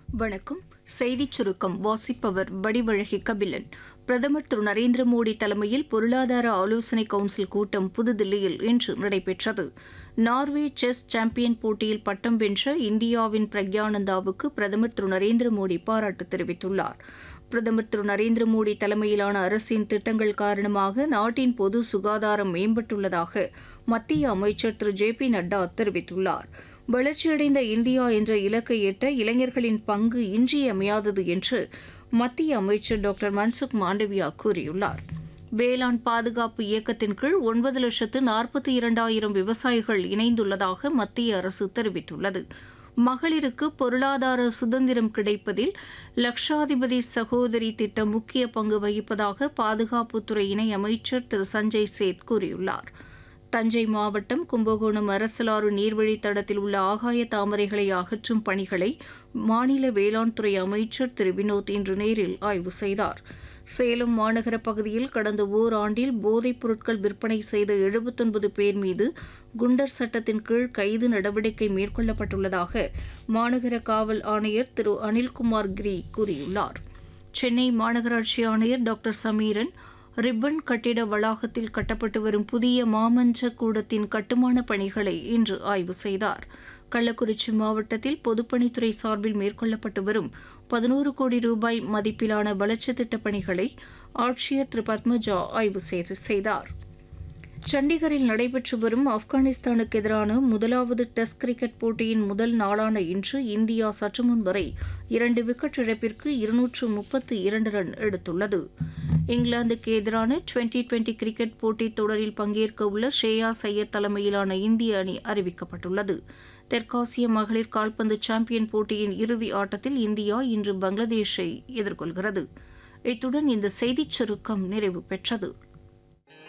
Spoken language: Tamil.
வணக்கம். செய்திச் சுருக்கம் வாசிப்பவர் வடிவழகி கபிலன். பிரதமர் திரு நரேந்திர மோடி தலைமையில் பொருளாதார ஆலோசனை கவுன்சில் கூட்டம் புதுதில்லியில் இன்று நடைபெற்றது. நார்வே செஸ் சாம்பியன் போட்டியில் பட்டம் வென்ற இந்தியாவின் பிரக்யானந்தாவுக்கு பிரதமர் திரு நரேந்திர மோடி பாராட்டு தெரிவித்துள்ளார். பிரதமர் திரு நரேந்திர மோடி தலைமையிலான அரசின் திட்டங்கள் காரணமாக நாட்டின் பொது சுகாதாரம் மேம்பட்டுள்ளதாக மத்திய அமைச்சர் திரு ஜே.பி. நட்டா தெரிவித்துள்ளார். வளர்ச்சியடைந்த இந்தியா என்ற இலக்கை எட்ட இளைஞர்களின் பங்கு இன்றியமையாதது என்று மத்திய அமைச்சர் டாக்டர் மன்சுக் மாண்டவியா கூறியுள்ளார். வேளாண் பாதுகாப்பு இயக்கத்தின் கீழ் 9,42,000 விவசாயிகள் இணைந்துள்ளதாக மத்திய அரசு தெரிவித்துள்ளது. மகளிருக்கு பொருளாதார சுதந்திரம் கிடைப்பதில் லட்சாதிபதி சகோதரி திட்டம் முக்கிய பங்கு வகிப்பதாக பாதுகாப்புத்துறை இணை அமைச்சர் திரு சஞ்சய் சேத் கூறியுள்ளார். தஞ்சை மாவட்டம் கும்பகோணம் அரசலாறு நீர்வழித்தடத்தில் உள்ள ஆகாய தாமரைகளை அகற்றும் பணிகளை மாநில வேளாண் துறை அமைச்சர் திரு வினோத் இன்று நேரில் ஆய்வு செய்தார். சேலம் மாநகர பகுதியில் கடந்த ஓராண்டில் போதைப் பொருட்கள் விற்பனை செய்த 79 பேர் மீது குண்டர் சட்டத்தின் கீழ் கைது நடவடிக்கை மேற்கொள்ளப்பட்டுள்ளதாக மாநகர காவல் ஆணையர் திரு அனில்குமார் கிரி கூறியுள்ளார். சென்னை மாநகராட்சி ஆணையர் டாக்டர் சமீரன் ரிப்பன் கட்டிட வளாகத்தில் கட்டப்பட்டு வரும் புதிய மாமன்ற கூடத்தின் கட்டுமான பணிகளை இன்று ஆய்வு செய்தார். கள்ளக்குறிச்சி மாவட்டத்தில் பொதுப்பணித்துறை சார்பில் மேற்கொள்ளப்பட்டு வரும் 11 கோடி ரூபாய் மதிப்பிலான வளர்ச்சித் திட்டப் பணிகளை ஆட்சியர் திரு பத்மஜா ஆய்வு செய்தார். சண்டிகரில் நடைபெற்று வரும் ஆப்கானிஸ்தானுக்கு எதிரான முதலாவது டெஸ்ட் கிரிக்கெட் போட்டியின் முதல் நாளான இன்று இந்தியா சற்றுமுன் வரை 2 விக்கெட் இழப்பிற்கு 232 ரன் எடுத்துள்ளது. இங்கிலாந்துக்கு எதிரான டுவெண்டி கிரிக்கெட் போட்டித் தொடரில் பங்கேற்க உள்ள ஷ்ரேயாஸ் ஐயர் தலைமையிலான இந்திய அணி அறிவிக்கப்பட்டுள்ளது. தெற்காசிய மகளிர் கால்பந்து சாம்பியன் போட்டியின் இறுதி ஆட்டத்தில் இந்தியா இன்று பங்களாதேஷை எதிர்கொள்கிறது. இத்துடன் இந்த செய்திச் சுருக்கம் நிறைவு பெற்றது.